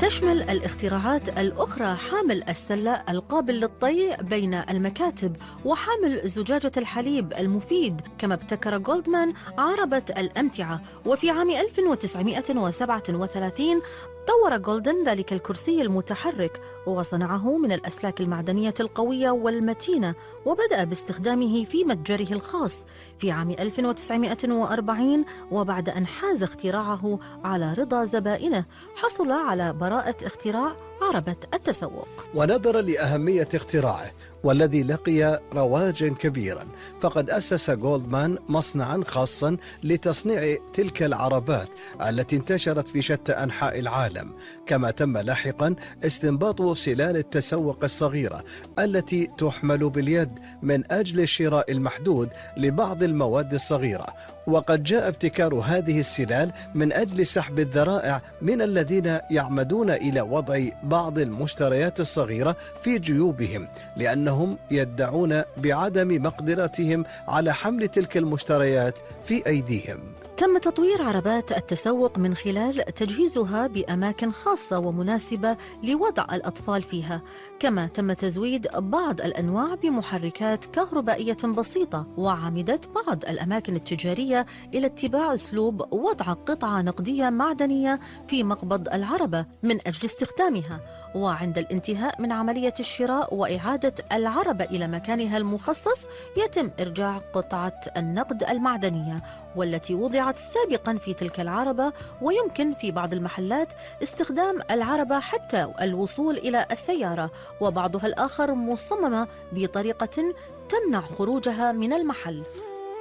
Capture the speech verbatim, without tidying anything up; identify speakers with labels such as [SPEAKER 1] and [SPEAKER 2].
[SPEAKER 1] تشمل الاختراعات الأخرى حامل السلة القابل للطي بين المكاتب وحامل زجاجة الحليب المفيد، كما ابتكر جولدمان عربة الأمتعة. وفي عام ألف وتسعمائة وسبعة وثلاثين طور جولدن ذلك الكرسي المتحرك وصنعه من الأسلاك المعدنية القوية والمتينة، وبدأ باستخدامه في متجره الخاص في عام ألف وتسعمائة وأربعين. وبعد أن حاز اختراعه على رضا زبائنه حصل على براءة اختراع عربة التسوق.
[SPEAKER 2] ونظرا لأهمية اختراعه والذي لقي رواجا كبيرا، فقد أسس جولدمان مصنعا خاصا لتصنيع تلك العربات التي انتشرت في شتى أنحاء العالم. كما تم لاحقا استنباط سلال التسوق الصغيرة التي تحمل باليد من أجل الشراء المحدود لبعض المواد الصغيرة. وقد جاء ابتكار هذه السلال من أجل سحب الذرائع من الذين يعمدون إلى وضع بعض المشتريات الصغيرة في جيوبهم، لأنهم يدعون بعدم مقدرتهم على حمل تلك المشتريات في أيديهم.
[SPEAKER 1] تم تطوير عربات التسوق من خلال تجهيزها بأماكن خاصة ومناسبة لوضع الأطفال فيها، كما تم تزويد بعض الأنواع بمحركات كهربائية بسيطة، وعمدت بعض الأماكن التجارية إلى اتباع أسلوب وضع قطعة نقدية معدنية في مقبض العربة من أجل استخدامها، وعند الانتهاء من عملية الشراء وإعادة العربة إلى مكانها المخصص يتم إرجاع قطعة النقد المعدنية والتي وضعت سابقا في تلك العربة. ويمكن في بعض المحلات استخدام العربة حتى الوصول إلى السيارة، وبعضها الآخر مصممة بطريقة تمنع خروجها من المحل.